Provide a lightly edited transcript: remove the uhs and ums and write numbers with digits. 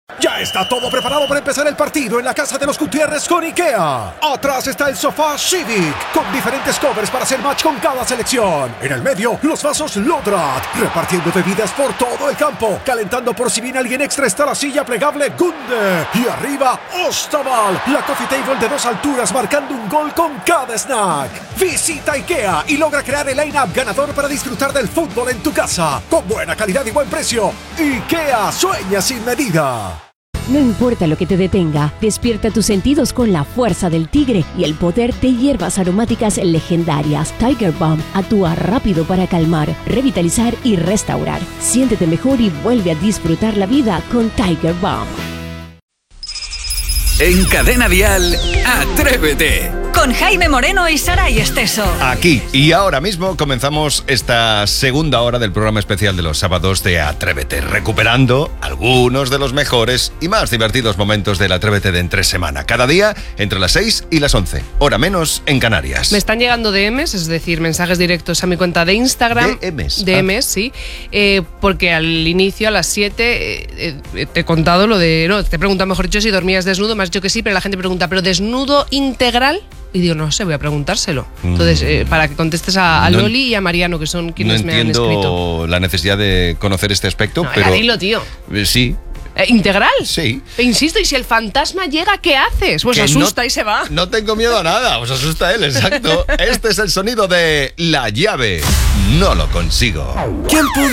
Ya está todo preparado para empezar el partido en la casa de los Gutiérrez con IKEA. Atrás está el sofá Civic, con diferentes covers para hacer match con cada selección. En el medio, los vasos Lodrat, repartiendo bebidas por todo el campo. Calentando por si viene alguien extra está la silla plegable Gunde. Y arriba, Ostaval, la coffee table de 2 alturas marcando un gol con cada snack. Visita IKEA y logra crear el line-up ganador para disfrutar del fútbol en tu casa. Con buena calidad y buen precio. IKEA sueña sin medida. No importa lo que te detenga, despierta tus sentidos con la fuerza del tigre y el poder de hierbas aromáticas legendarias. Tiger Balm actúa rápido para calmar, revitalizar y restaurar. Siéntete mejor y vuelve a disfrutar la vida con Tiger Balm. En Cadena Dial, Atrévete. Con Jaime Moreno y Saray Esteso. Aquí y ahora mismo comenzamos esta segunda hora del programa especial de los sábados de Atrévete, recuperando algunos de los mejores y más divertidos momentos del Atrévete de entre semana. Cada día entre las 6 y las 11, hora menos en Canarias. Me están llegando DMs, es decir, mensajes directos a mi cuenta de Instagram. DMs, sí. Porque al inicio, a las 7, te he contado lo de... No, te he preguntado, mejor dicho, si dormías desnudo. Me has dicho que sí, pero la gente pregunta, ¿pero desnudo integral? Y digo, no sé, voy a preguntárselo. Entonces, para que contestes a Loli y a Mariano, que son quienes me han escrito. No entiendo la necesidad de conocer este aspecto, pero... Dilo, tío. Sí. ¿Integral? Sí. Insisto, y si el fantasma llega, ¿qué haces? Pues asusta y se va. No tengo miedo a nada, os asusta él, exacto. Este es el sonido de La Llave. No lo consigo. ¿Quién pudo